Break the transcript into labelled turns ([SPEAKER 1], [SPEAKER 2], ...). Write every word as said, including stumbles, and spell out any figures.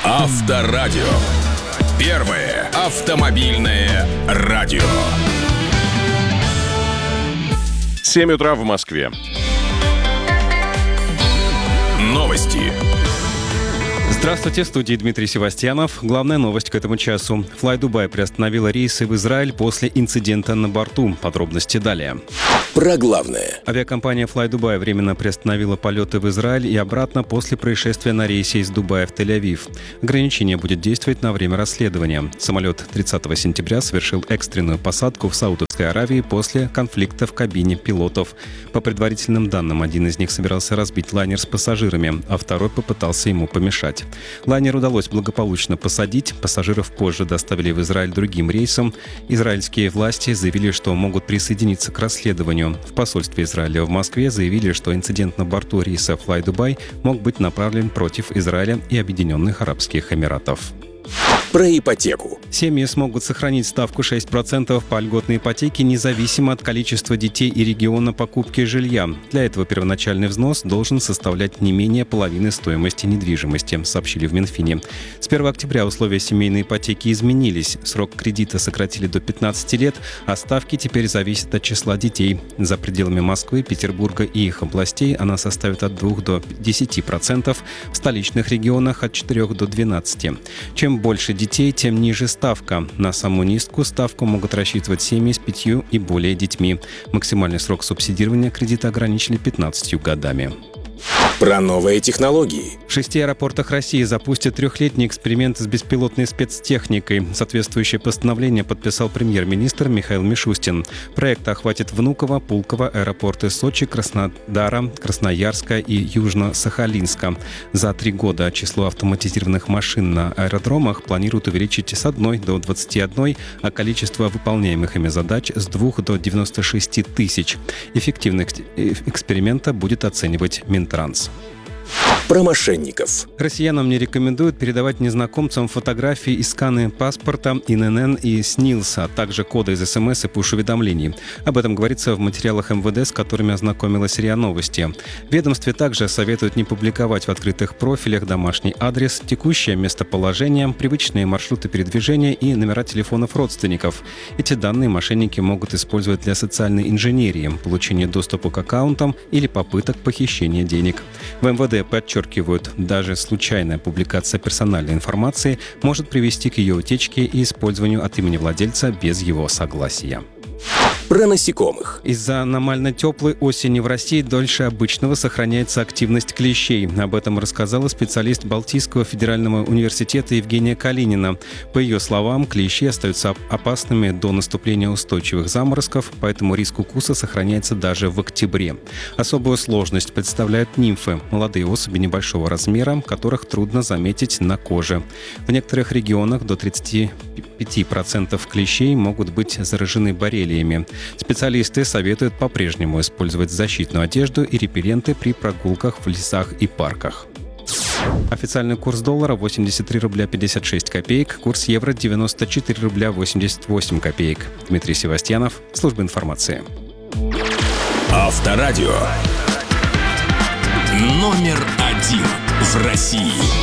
[SPEAKER 1] Авторадио. Первое автомобильное радио.
[SPEAKER 2] семь утра в Москве.
[SPEAKER 1] Новости.
[SPEAKER 3] Здравствуйте, в студии Дмитрий Севастьянов. Главная новость к этому часу. Fly-Dubai приостановила рейсы в Израиль после инцидента на борту. Подробности далее.
[SPEAKER 1] Про главное.
[SPEAKER 3] Авиакомпания Fly-Dubai временно приостановила полеты в Израиль и обратно после происшествия на рейсе из Дубая в Тель-Авив. Ограничение будет действовать на время расследования. Самолет тридцатого сентября совершил экстренную посадку в Саудовской Аравии после конфликта в кабине пилотов. По предварительным данным, один из них собирался разбить лайнер с пассажирами, а второй попытался ему помешать. Лайнер удалось благополучно посадить. Пассажиров позже доставили в Израиль другим рейсом. Израильские власти заявили, что могут присоединиться к расследованию. В посольстве Израиля в Москве заявили, что инцидент на борту рейса Fly-Dubai мог быть направлен против Израиля и Объединенных Арабских Эмиратов.
[SPEAKER 1] Про ипотеку.
[SPEAKER 3] Семьи смогут сохранить ставку шесть процентов по льготной ипотеке независимо от количества детей и региона покупки жилья. Для этого первоначальный взнос должен составлять не менее половины стоимости недвижимости, сообщили в Минфине. С первого октября условия семейной ипотеки изменились. Срок кредита сократили до пятнадцати лет, а ставки теперь зависят от числа детей. За пределами Москвы, Петербурга и их областей она составит от двух до десяти процентов, в столичных регионах от четырёх до двенадцати процентов. Чем больше детей, тем ниже ставка. На самую низкую ставку могут рассчитывать семьи с пятью и более детьми. Максимальный срок субсидирования кредита ограничили пятнадцатью годами.
[SPEAKER 1] Про новые технологии.
[SPEAKER 3] В шести аэропортах России запустят трехлетний эксперимент с беспилотной спецтехникой. Соответствующее постановление подписал премьер-министр Михаил Мишустин. Проект охватит Внуково, Пулково, аэропорты Сочи, Краснодара, Красноярска и Южно-Сахалинска. За три года число автоматизированных машин на аэродромах планируют увеличить с одной до двадцати одной, а количество выполняемых ими задач с двух до девяноста шести тысяч. Эффективность эксперимента будет оценивать Минтранс.
[SPEAKER 1] Про мошенников.
[SPEAKER 3] Россиянам не рекомендуют передавать незнакомцам фотографии и сканы паспорта, эн эн эн и СНИЛС, а также коды из эс эм эс и пуш-уведомлений. Об этом говорится в материалах эм вэ дэ, с которыми ознакомилась РИА Новости. В ведомстве также советуют не публиковать в открытых профилях домашний адрес, текущее местоположение, привычные маршруты передвижения и номера телефонов родственников. Эти данные мошенники могут использовать для социальной инженерии, получения доступа к аккаунтам или попыток похищения денег. В эм вэ дэ подчеркивают, Подчеркивают, даже случайная публикация персональной информации может привести к ее утечке и использованию от имени владельца без его согласия.
[SPEAKER 1] Про насекомых.
[SPEAKER 3] Из-за аномально теплой осени в России дольше обычного сохраняется активность клещей. Об этом рассказала специалист Балтийского федерального университета Евгения Калинина. По ее словам, клещи остаются опасными до наступления устойчивых заморозков, поэтому риск укуса сохраняется даже в октябре. Особую сложность представляют нимфы – молодые особи небольшого размера, которых трудно заметить на коже. В некоторых регионах до тридцати пяти процентов клещей могут быть заражены боррелиями. Специалисты советуют по-прежнему использовать защитную одежду и репелленты при прогулках в лесах и парках. Официальный курс доллара восемьдесят три рубля пятьдесят шесть копеек, курс евро девяносто четыре рубля восемьдесят восемь копеек. Дмитрий Севастьянов, служба информации.
[SPEAKER 1] Авторадио. Номер один в России.